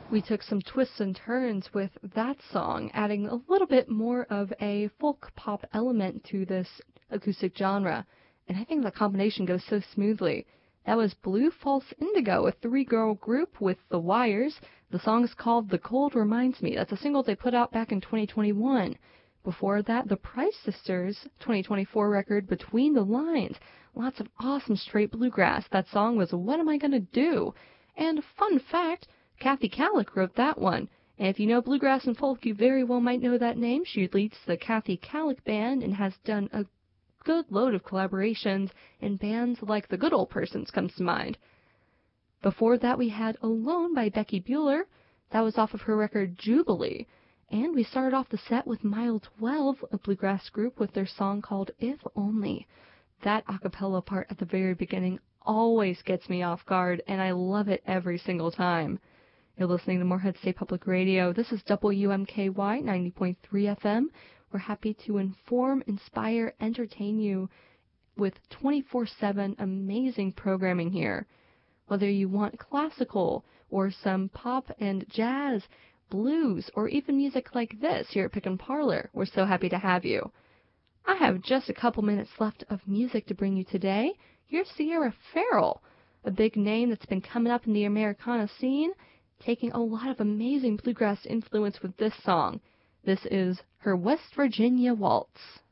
We took some twists and turns with that song, adding a little bit more of a folk pop element to this acoustic genre, and I think the combination goes so smoothly. That was Blue False Indigo, a three-girl group with The Wires. The song is called The Cold Reminds Me. That's a single they put out back in 2021. Before that, the Price Sisters' 2024 record, Between the Lines. Lots of awesome straight bluegrass. That song was What Am I Gonna Do? And fun fact, Kathy Kallick wrote that one. And if you know bluegrass and folk, you very well might know that name. She leads the Kathy Kallick Band and has done a good load of collaborations, and bands like The Good Old Persons comes to mind. Before that, we had Alone by Becky Bueller. That was off of her record Jubilee. And we started off the set with Mile 12, a bluegrass group, with their song called If Only. That a cappella part at the very beginning always gets me off guard, and I love it every single time. You're listening to Morehead State Public Radio. This is WMKY 90.3 FM. We're happy to inform, inspire, entertain you with 24/7 amazing programming here. Whether you want classical or some pop and jazz, blues, or even music like this here at Pick and Parlor, we're so happy to have you. I have just a couple minutes left of music to bring you today. Here's Sierra Farrell, a big name that's been coming up in the Americana scene, taking a lot of amazing bluegrass influence with this song. This is her West Virginia Waltz.